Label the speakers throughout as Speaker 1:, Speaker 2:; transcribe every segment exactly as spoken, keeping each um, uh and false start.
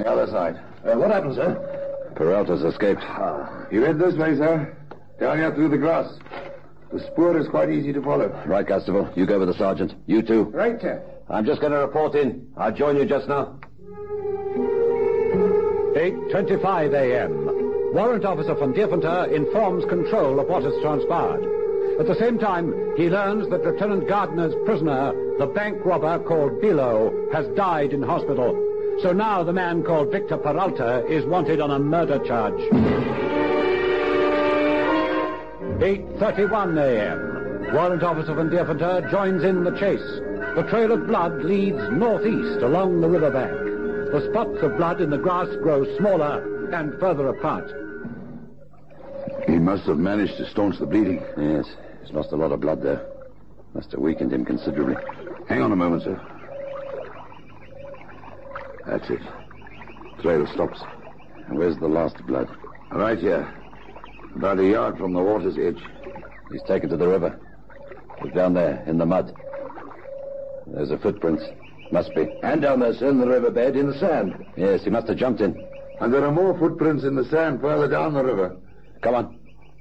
Speaker 1: the other side.
Speaker 2: Uh, what happened, sir?
Speaker 3: Peralta's escaped.
Speaker 1: Ah. He went this way, sir. Down here through the grass. The spoor is quite easy to follow.
Speaker 3: Right, Constable. You go with the sergeant. You too.
Speaker 1: Right, sir.
Speaker 3: I'm just going to report in. I'll join you just now.
Speaker 4: eight twenty-five a.m. Warrant Officer von Dierfenter informs control of what has transpired. At the same time, he learns that Lieutenant Gardner's prisoner, the bank robber called Bilo, has died in hospital. So now the man called Victor Peralta is wanted on a murder charge. eight thirty-one a.m. Warrant Officer von Dierfenter joins in the chase. The trail of blood leads northeast along the riverbank. The spots of blood in the grass grow smaller and further apart.
Speaker 2: He must have managed to staunch the bleeding.
Speaker 3: Yes, he's lost a lot of blood there. Must have weakened him considerably.
Speaker 2: Hang on a moment, sir. That's it. Trail stops.
Speaker 3: And where's the last blood?
Speaker 2: Right here. About a yard from the water's edge.
Speaker 3: He's taken to the river. Look down there, in the mud. There's a footprint. Must be.
Speaker 2: And down there, sir, in the riverbed, in the sand.
Speaker 3: Yes, he must have jumped in.
Speaker 1: And there are more footprints in the sand further down the river.
Speaker 3: Come on.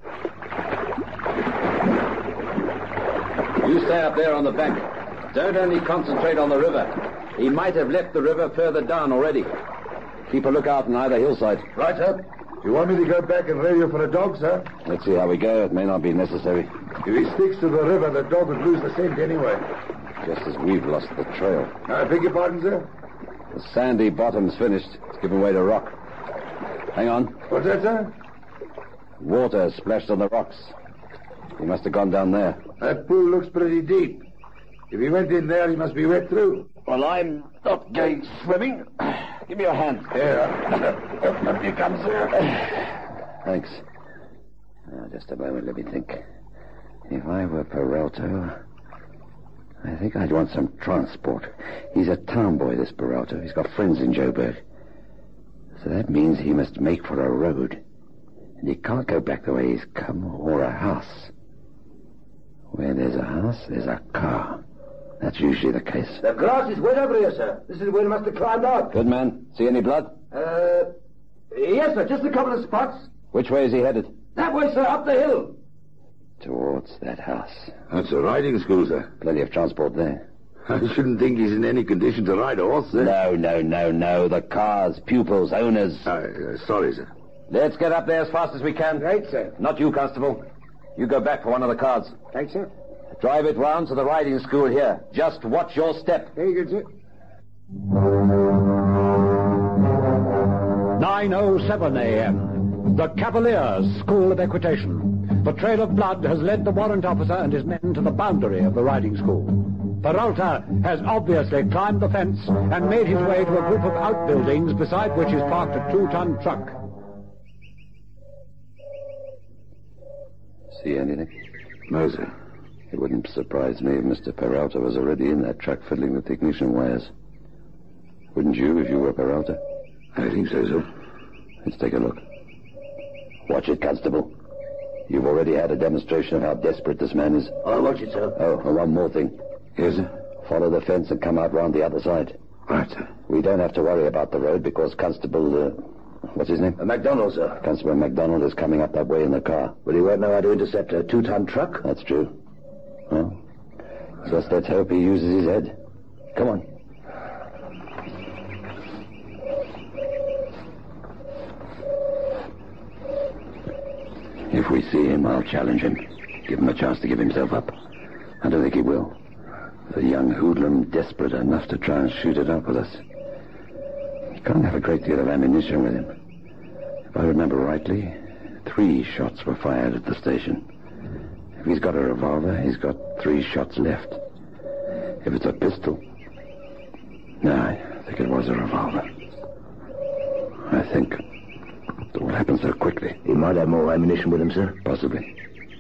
Speaker 3: You stay up there on the bank. Don't only concentrate on the river. He might have left the river further down already. Keep a lookout on either hillside.
Speaker 1: Right, sir. Do you want me to go back and radio for a dog, sir?
Speaker 3: Let's see how we go. It may not be necessary.
Speaker 1: If he sticks to the river, the dog would lose the scent anyway.
Speaker 3: Just as we've lost the trail.
Speaker 1: I beg your pardon, sir?
Speaker 3: The sandy bottom's finished. It's given way to rock. Hang on.
Speaker 1: What's that, sir?
Speaker 3: Water splashed on the rocks. He must have gone down there.
Speaker 1: That pool looks pretty deep. If he went in there, he must be wet through.
Speaker 2: Well, I'm not going swimming. Give me your hand.
Speaker 1: Here. Up you come, sir.
Speaker 3: Thanks. Now, just a moment, let me think. If I were Peralta, I think I'd want some transport. He's a town boy, this Peralta. He's got friends in Joburg. So that means he must make for a road. And he can't go back the way he's come, or a house. Where there's a house, there's a car. That's usually the case.
Speaker 2: The grass is wet over here, sir. This is where he must have climbed out.
Speaker 3: Good man. See any blood?
Speaker 2: Uh, yes, sir. Just a couple of spots.
Speaker 3: Which way is he headed?
Speaker 2: That way, sir. Up the hill.
Speaker 3: Towards that house.
Speaker 1: That's a riding school, sir.
Speaker 3: Plenty of transport there.
Speaker 1: I shouldn't think he's in any condition to ride a horse, sir.
Speaker 3: No, no, no, no. The cars, pupils, owners.
Speaker 1: Uh, uh, sorry, sir.
Speaker 3: Let's get up there as fast as we can.
Speaker 2: Right, sir.
Speaker 3: Not you, Constable. You go back for one of the cars.
Speaker 2: Thanks, sir.
Speaker 3: Drive it round to the riding school here. Just watch your step.
Speaker 2: Very good, sir.
Speaker 4: nine oh seven a.m. The Cavaliers School of Equitation. The trail of blood has led the warrant officer and his men to the boundary of the riding school. Peralta has obviously climbed the fence and made his way to a group of outbuildings beside which is parked a two-ton truck.
Speaker 3: See anything?
Speaker 1: No, sir.
Speaker 3: It wouldn't surprise me if Mister Peralta was already in that truck fiddling with ignition wires. Wouldn't you if you were Peralta?
Speaker 1: I think so, sir.
Speaker 3: Let's take a look. Watch it, Constable. You've already had a demonstration of how desperate this man is.
Speaker 2: I'll watch it, sir.
Speaker 3: Oh, and one more thing.
Speaker 1: Yes, sir?
Speaker 3: Follow the fence and come out round the other side.
Speaker 1: Right, sir.
Speaker 3: We don't have to worry about the road because Constable... Uh, what's his name?
Speaker 2: Uh, MacDonald, sir.
Speaker 3: Constable MacDonald is coming up that way in the car.
Speaker 2: But he won't know how to intercept a two-ton truck.
Speaker 3: That's true. Well, just let's hope he uses his head. Come on. If we see him, I'll challenge him. Give him a chance to give himself up. I don't think he will. The young hoodlum desperate enough to try and shoot it up with us. He can't have a great deal of ammunition with him. If I remember rightly, three shots were fired at the station. If he's got a revolver, he's got three shots left. If it's a pistol... No, I think it was a revolver. I think... It all happened so quickly.
Speaker 2: He might have more ammunition with him, sir.
Speaker 3: Possibly.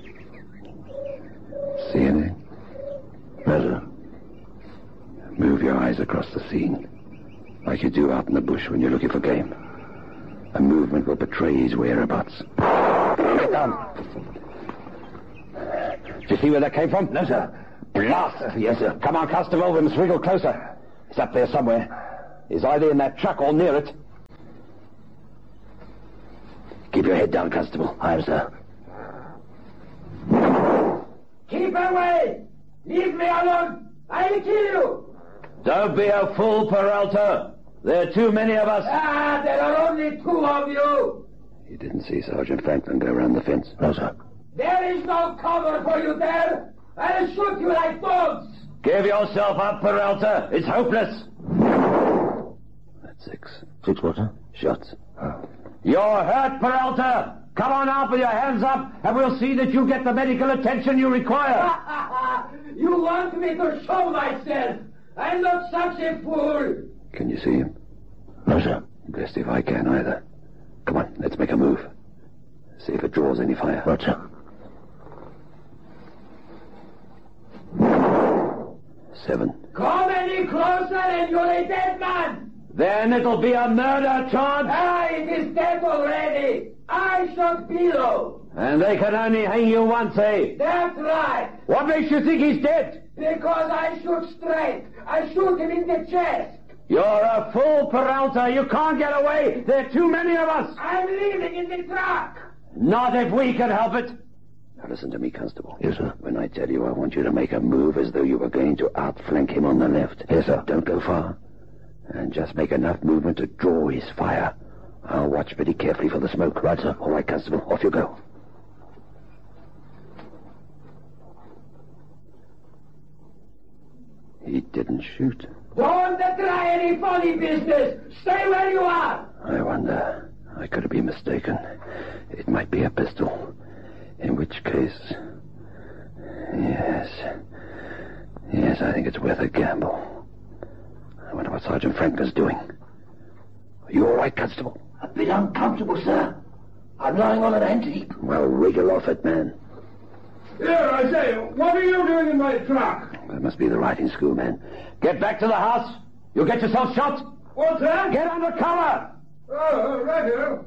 Speaker 3: See anything?
Speaker 2: No, sir.
Speaker 3: Move your eyes across the scene, like you do out in the bush when you're looking for game. A movement will betray his whereabouts. Get down. Did you see where that came from?
Speaker 2: No, sir.
Speaker 3: Blast! Yes, sir. Come on, Constable, we must wriggle closer. He's up there somewhere. He's either in that truck or near it. your head down, Constable.
Speaker 5: Aye, sir.
Speaker 6: Keep away! Leave me alone! I'll kill you!
Speaker 3: Don't be a fool, Peralta. There are too many of us.
Speaker 6: Ah, there are only two of you!
Speaker 3: You didn't see Sergeant Franklin go around the fence?
Speaker 5: No, sir.
Speaker 6: There is no cover for you there! I'll shoot you like dogs!
Speaker 3: Give yourself up, Peralta. It's hopeless. That's six.
Speaker 5: Six what, sir?
Speaker 3: Shots. You're hurt, Peralta. Come on out with your hands up, and we'll see that you get the medical attention you require.
Speaker 6: You want me to show myself? I'm not such a fool.
Speaker 3: Can you see him?
Speaker 5: No, sir.
Speaker 3: Best if I can either. Come on, let's make a move. See if it draws any fire.
Speaker 5: Right, sir.
Speaker 3: Seven.
Speaker 6: Come any closer and you're a dead man.
Speaker 3: Then it'll be a murder charge.
Speaker 6: Ah, it is dead already. I shot Below.
Speaker 3: And they can only hang you once, eh?
Speaker 6: That's right.
Speaker 3: What makes you think he's dead?
Speaker 6: Because I shoot straight. I shoot him in the chest.
Speaker 3: You're a fool, Peralta. You can't get away. There are too many of us.
Speaker 6: I'm leaving in the truck.
Speaker 3: Not if we can help it. Now listen to me, Constable.
Speaker 5: Yes, sir.
Speaker 3: When I tell you, I want you to make a move as though you were going to outflank him on the left.
Speaker 5: Yes, sir.
Speaker 3: Don't go far. And just make enough movement to draw his fire. I'll watch pretty carefully for the smoke. Right, sir. All right, Constable. Off you go. He didn't shoot.
Speaker 6: Don't try any funny business. Stay where you are.
Speaker 3: I wonder. I could be mistaken. It might be a pistol. In which case... Yes. Yes, I think it's worth a gamble. I wonder what Sergeant Franklin's doing. Are you all right, Constable?
Speaker 5: A bit uncomfortable, sir. I'm lying on an ant heap.
Speaker 3: Well, wriggle off it, man.
Speaker 6: Here, I say, what are you doing in my truck?
Speaker 3: That must be the riding school, man. Get back to the house. You'll get yourself shot.
Speaker 6: What's that?
Speaker 3: Get under cover.
Speaker 6: Oh, right here.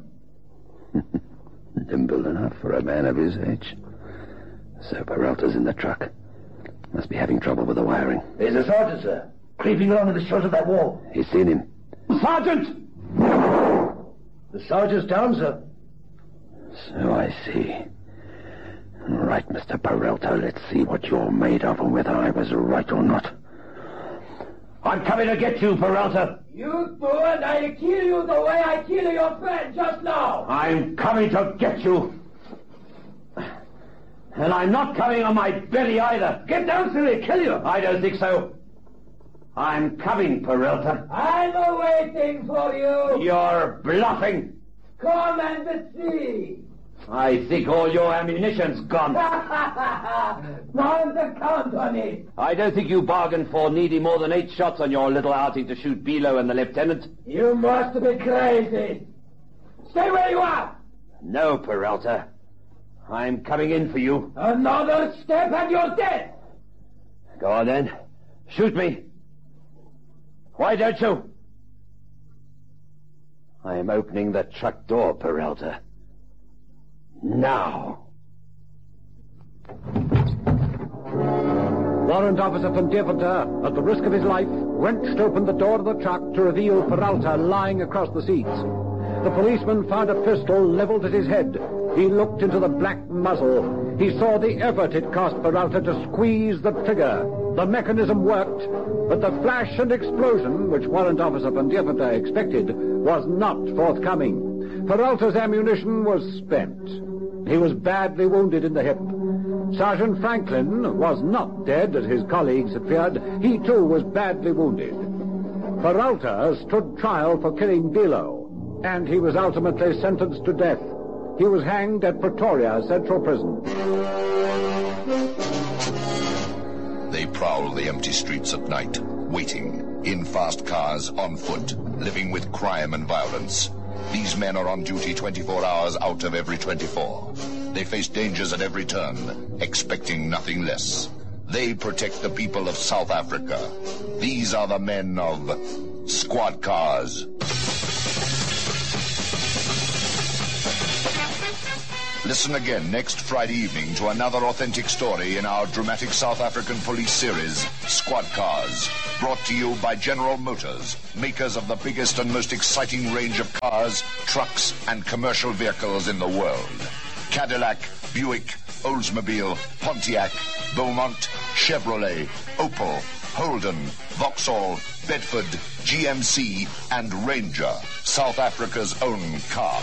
Speaker 3: Nimble enough for a man of his age. So Peralta's in the truck. Must be having trouble with the wiring.
Speaker 5: There's a sergeant, sir. Creeping along the short of that wall.
Speaker 3: He's seen him. Sergeant!
Speaker 5: The sergeant's down, sir.
Speaker 3: So I see. Right, Mister Peralta, let's see what you're made of and whether I was right or not. I'm coming to get you, Peralta.
Speaker 6: You do, and I'll kill you the way I killed your friend just now.
Speaker 3: I'm coming to get you. And I'm not coming on my belly either.
Speaker 6: Get down, silly, kill you.
Speaker 3: I don't think so. I'm coming, Peralta.
Speaker 6: I'm waiting for you.
Speaker 3: You're bluffing.
Speaker 6: Come and see.
Speaker 3: I think all your ammunition's gone.
Speaker 6: Don't count on it.
Speaker 3: I don't think you bargained for needing more than eight shots on your little outing to shoot Below and the lieutenant.
Speaker 6: You must be crazy. Stay where you are.
Speaker 3: No, Peralta. I'm coming in for you.
Speaker 6: Another step and you're dead.
Speaker 3: Go on then. Shoot me. Why don't you? I am opening the truck door, Peralta. Now.
Speaker 4: Warrant Officer Van Deventer, at the risk of his life, wrenched open the door of the truck to reveal Peralta lying across the seats. The policeman found a pistol leveled at his head. He looked into the black muzzle. He saw the effort it cost Peralta to squeeze the trigger. The mechanism worked, but the flash and explosion, which Warrant Officer Van Deventer expected, was not forthcoming. Peralta's ammunition was spent. He was badly wounded in the hip. Sergeant Franklin was not dead, as his colleagues had feared. He, too, was badly wounded. Peralta stood trial for killing Below, and he was ultimately sentenced to death. He was hanged at Pretoria Central Prison.
Speaker 7: They prowl the empty streets at night, waiting, in fast cars, on foot, living with crime and violence. These men are on duty twenty-four hours out of every twenty-four. They face dangers at every turn, expecting nothing less. They protect the people of South Africa. These are the men of Squad Cars. Listen again next Friday evening to another authentic story in our dramatic South African police series, Squad Cars. Brought to you by General Motors, makers of the biggest and most exciting range of cars, trucks, and commercial vehicles in the world. Cadillac, Buick, Oldsmobile, Pontiac, Beaumont, Chevrolet, Opel, Holden, Vauxhall, Bedford, G M C, and Ranger, South Africa's own car